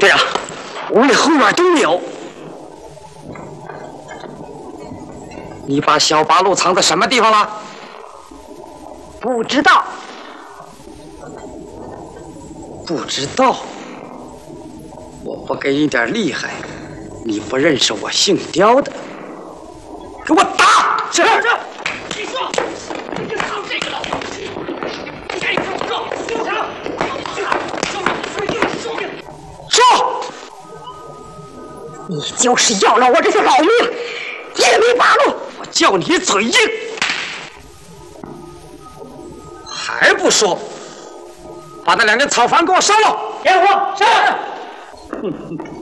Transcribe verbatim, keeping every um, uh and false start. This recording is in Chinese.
对了，屋里后院都没有。你把小八路藏在什么地方了？ 不知道。 不知道。我不给你点厉害，你不认识我姓刁的，给我打！是是。你说，你就藏这个老东西，你赶紧给我说，给我说。 说， 你就是要了我这条老命，也没八路。 我叫你嘴硬，还不说？把那两间草房给我烧了！ 严虎，是。